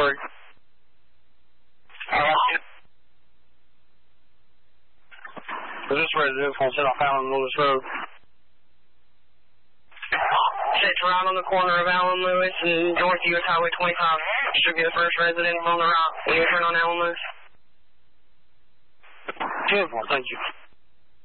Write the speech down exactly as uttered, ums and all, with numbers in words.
Court. Hello? Is this residence on South Allen Lewis Road? Sits right on the corner of Allen Lewis and North U S Highway twenty-five. Should be the first residence on the right when you turn on Allen Lewis. Beautiful, thank you.